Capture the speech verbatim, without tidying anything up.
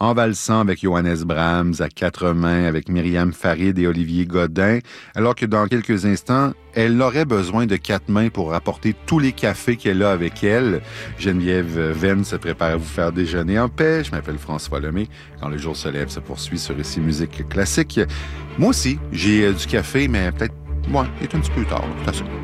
en valsant avec Johannes Brahms, à quatre mains avec Myriam Farid et Olivier Godin, alors que dans quelques instants, elle aurait besoin de quatre mains pour rapporter tous les cafés qu'elle a avec elle. Geneviève Venn se prépare à vous faire déjeuner en paix. Je m'appelle François Lemay. Quand le jour se lève, se poursuit sur Ici Musique Classique. Moi aussi, j'ai euh, du café, mais peut-être, ouais, il est un petit peu tard. C'est ça.